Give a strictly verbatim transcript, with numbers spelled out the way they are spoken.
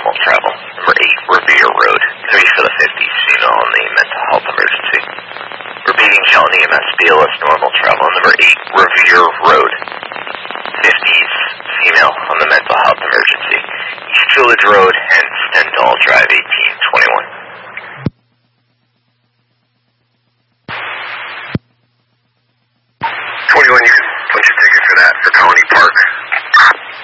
normal travel. Number eight, Revere Road. three for the fifties, female on the mental health emergency. Repeating, Shelton E M S, B L S normal travel. Number eight, Revere Road. fifties, female on the mental health emergency. East Village Road and Stendhal Drive, eighteen twenty-one. twenty-one, you can punch a ticket for that for Colony Park.